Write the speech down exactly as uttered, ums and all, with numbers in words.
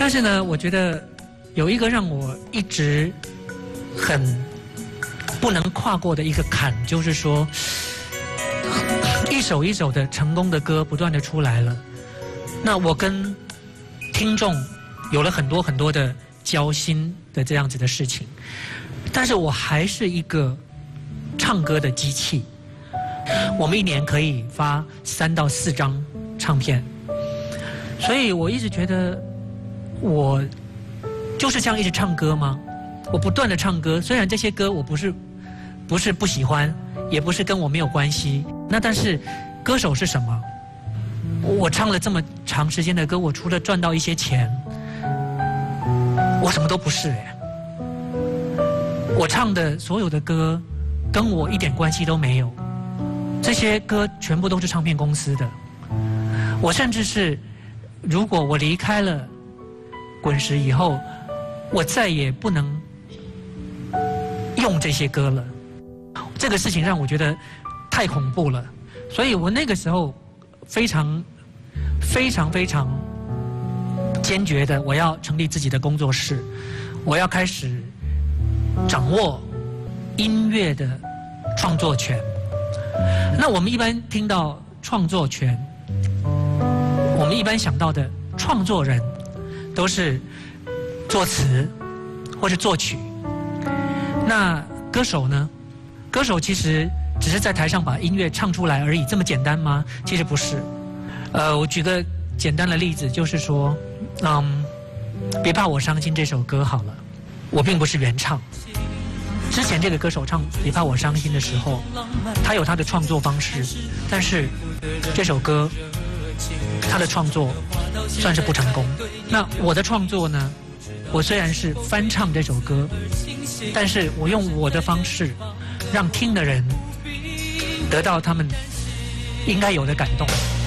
但是呢，我觉得有一个让我一直很不能跨过的一个坎，就是说，一首一首的成功的歌不断的出来了，那我跟听众有了很多很多的交心的这样子的事情，但是我还是一个唱歌的机器。我们一年可以发三到四张唱片，所以我一直觉得我就是这样一直唱歌吗？我不断的唱歌，虽然这些歌我不是不是不喜欢，也不是跟我没有关系，那但是歌手是什么？我唱了这么长时间的歌，我除了赚到一些钱，我什么都不是哎。我唱的所有的歌跟我一点关系都没有，这些歌全部都是唱片公司的。我甚至是，如果我离开了滚石以后，我再也不能用这些歌了。这个事情让我觉得太恐怖了，所以我那个时候非常非常非常坚决的，我要成立自己的工作室，我要开始掌握音乐的创作权。那我们一般听到创作权，我们一般想到的创作人都是作词或是作曲。那歌手呢？歌手其实只是在台上把音乐唱出来而已，这么简单吗？其实不是。呃，我举个简单的例子，就是说，嗯，别怕我伤心这首歌好了，我并不是原唱。之前这个歌手唱《别怕我伤心》的时候，他有他的创作方式，但是这首歌他的创作算是不成功。那我的创作呢？我虽然是翻唱这首歌，但是我用我的方式，让听的人得到他们应该有的感动。